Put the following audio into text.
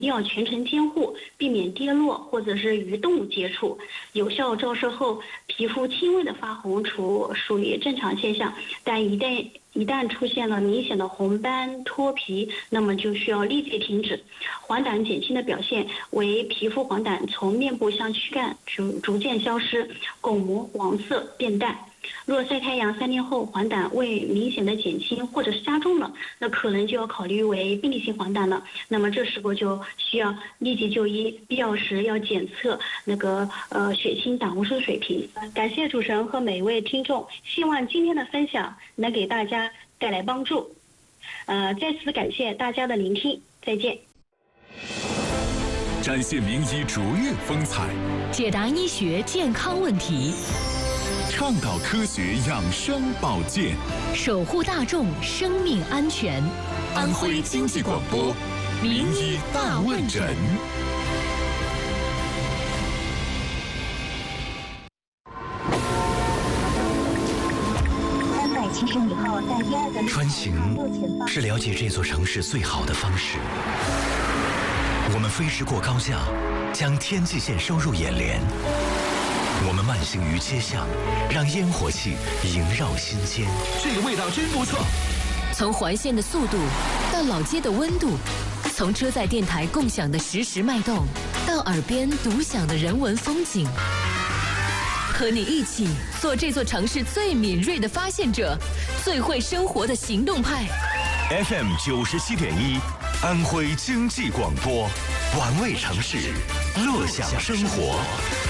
定要全程监护，避免跌落或者是与动物接触。有效照射后，皮肤轻微的发红属于正常现象，但一旦出现了明显的红斑、脱皮，那么就需要立即停止。黄疸减轻的表现为皮肤黄疸从面部向躯干逐渐消失，巩膜黄色变淡。若晒太阳3天后黄疸未明显的减轻或者是加重了，那可能就要考虑为病理性黄疸了。那么这时候就需要立即就医，必要时要检测血清胆固醇水平。感谢主持人和每一位听众，希望今天的分享能给大家带来帮助。再次感谢大家的聆听，再见。 展现名医卓越风采， 解答医学健康问题， 倡导科学养生保健， 守护大众生命安全。 安徽经济广播名医大问诊。 370米后，在第2个穿行是了解这座城市最好的方式。我们飞驰过高架，将天际线收入眼帘。我们慢行于街巷，让烟火气萦绕心间。 这个味道真不错。 从环线的速度到老街的温度，从车载电台共享的实时脉动，到耳边独享的人文风景。和你一起做这座城市最敏锐的发现者，最会生活的行动派。 FM 97.1，安徽经济广播，玩味城市，乐享生活。